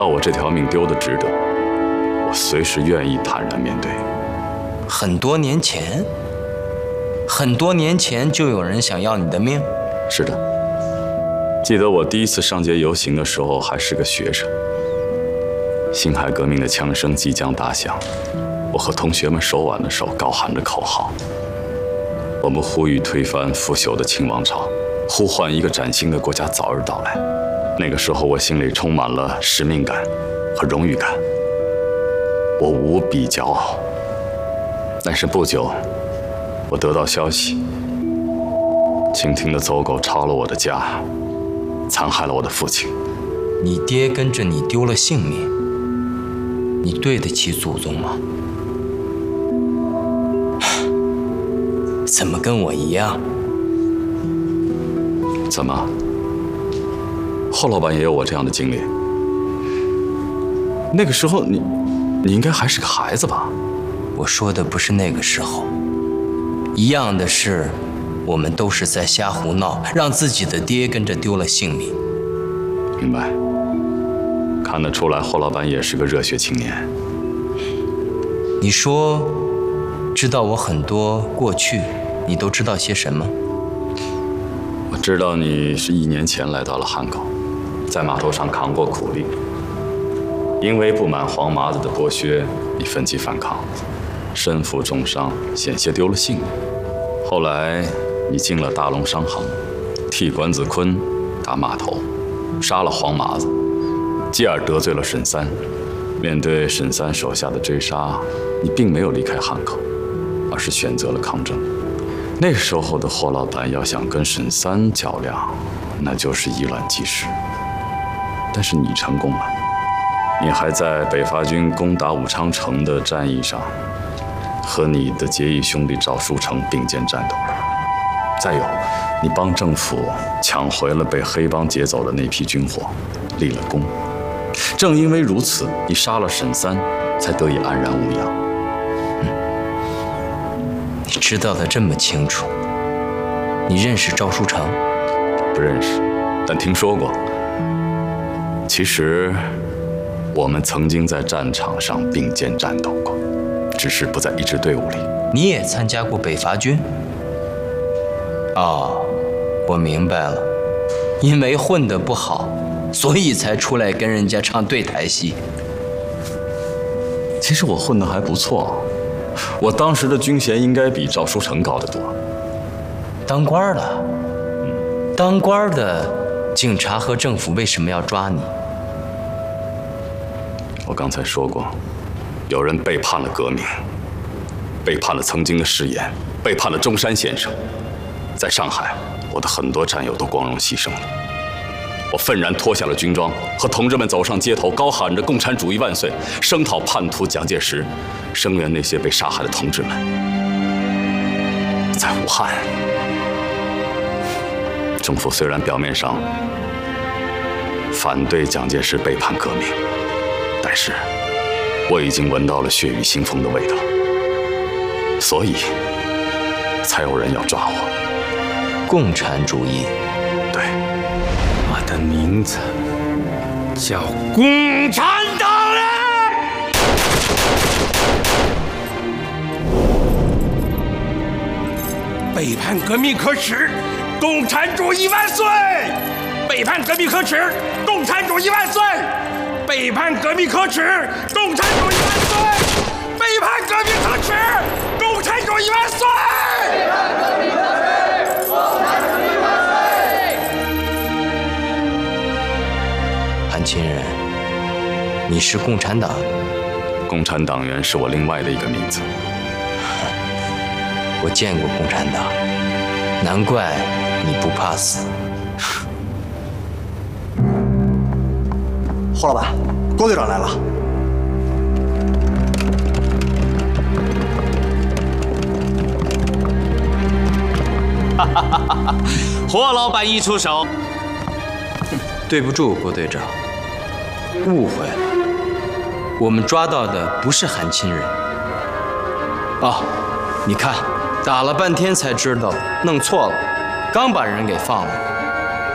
道我这条命丢的值得，我随时愿意坦然面对。 很多年前就有人想要你的命？ 是的，记得我第一次上街游行的时候还是个学生，辛亥革命的枪声即将打响，我和同学们手挽着手，高喊着口号。我们呼吁推翻腐朽的清王朝，呼唤一个崭新的国家早日到来。那个时候，我心里充满了使命感和荣誉感，我无比骄傲。但是不久，我得到消息，清廷的走狗抄了我的家，残害了我的父亲。 你爹跟着你丢了性命，你对得起祖宗吗？怎么跟我一样？ 怎么？后老板也有我这样的经历？那个时候你应该还是个孩子吧？ 我说的不是那个时候，一样的是，我们都是在瞎胡闹，让自己的爹跟着丢了性命。 明白。看得出来，后老板也是个热血青年。 你说，知道我很多过去，你都知道些什么？ 我知道你是1年前来到了汉口，在码头上扛过苦力，因为不满黄麻子的剥削，你奋起反抗，身负重伤，险些丢了性命。后来你进了大龙商行，替管子坤打码头，杀了黄麻子，继而得罪了沈三。面对沈三手下的追杀，你并没有离开汉口，而是选择了抗争。那时候的霍老板要想跟沈三较量，那就是以卵击石。但是你成功了，你还在北伐军攻打武昌城的战役上，和你的结义兄弟赵书成并肩战斗。再有，你帮政府抢回了被黑帮劫走的那批军火，立了功。正因为如此，你杀了沈三，才得以安然无恙。 你知道的这么清楚？你认识赵书成？ 不认识，但听说过。其实，我们曾经在战场上并肩战斗过，只是不在一支队伍里。 你也参加过北伐军？哦，我明白了，因为混得不好，所以才出来跟人家唱对台戏。 其实我混得还不错，我当时的军衔应该比赵书成高得多。 当官的，当官的警察和政府为什么要抓你？ 我刚才说过，有人背叛了革命，背叛了曾经的誓言，背叛了中山先生。在上海，我的很多战友都光荣牺牲了。我愤然脱下了军装，和同志们走上街头，高喊着"共产主义万岁"，声讨叛徒蒋介石，声援那些被杀害的同志们。在武汉，政府虽然表面上反对蒋介石背叛革命，但是我已经闻到了血雨腥风的味道，所以才有人要抓我。 共产主义， 对， 我的名字叫共产党人。背叛革命可耻，共产主义万岁！背叛革命可耻，共产主义万岁！背叛革命可耻，共产主义万岁！背叛革命可耻，共产主义万岁！背叛革命可耻，共产主义万岁！ 韩亲人，你是共产党？ 共产党员是我另外的一个名字。 我见过共产党，难怪你不怕死。 霍老板，郭队长来了。 霍老板一出手， 对不住，郭队长，误会了，我们抓到的不是韩亲人。哦，你看，打了半天才知道弄错了，刚把人给放了。